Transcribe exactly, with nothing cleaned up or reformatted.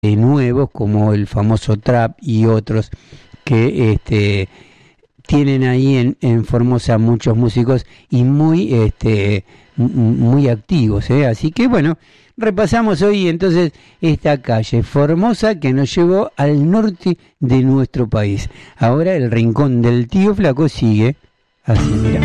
eh, nuevos como el famoso trap y otros que este tienen ahí en, en Formosa muchos músicos y muy este muy activos, ¿eh? Así que bueno, repasamos hoy entonces esta calle Formosa que nos llevó al norte de nuestro país. Ahora el rincón del Tío Flaco sigue así, mira.